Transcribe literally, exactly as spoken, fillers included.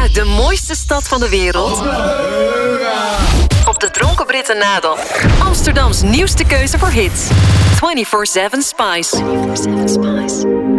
naar de mooiste stad van de wereld? Op de Dronken Britten na dan. Amsterdams nieuwste keuze voor hits. vierentwintig zeven Spice. vierentwintig zeven Spice.